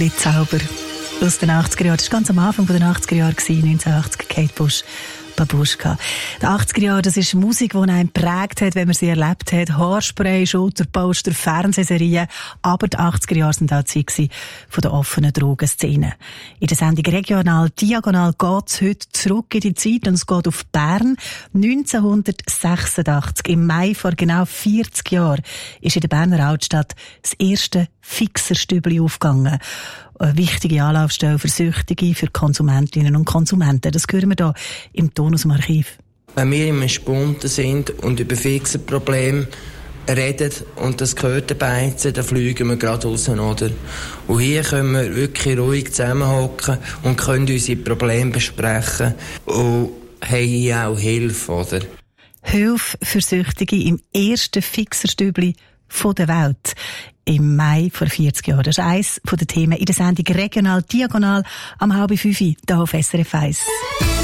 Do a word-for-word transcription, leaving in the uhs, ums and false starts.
Zauber aus den achtziger Jahren. Das war ganz am Anfang der achtziger Jahre, neunzehnhundertachtzig, Kate Bush. Babuschka. Die achtziger Jahre, das ist Musik, die einen geprägt hat, wenn man sie erlebt hat. Haarspray, Schulterposter, Fernsehserien. Aber die achtziger Jahre waren auch die Zeit von der offenen Drogenszene. In der Sendung Regional Diagonal geht es heute zurück in die Zeit und es geht auf Bern. neunzehnhundertsechsundachtzig, im Mai vor genau vierzig Jahren, ist in der Berner Altstadt das erste Fixerstübli aufgegangen. Eine wichtige Anlaufstelle für Süchtige, für Konsumentinnen und Konsumenten. Das hören wir hier im Ton aus dem Archiv. Wenn wir im Spunten sind und über Fixerprobleme reden und das gehört dabei, dann fliegen wir gerade raus, oder? Und hier können wir wirklich ruhig zusammenhocken und können unsere Probleme besprechen und haben hier auch Hilfe, oder? Hilfe für Süchtige im ersten Fixerstübli von der Welt. Im Mai vor vierzig Jahren. Das ist eines der Themen in der Sendung Regional Diagonal am halb fünf hier auf S R F eins.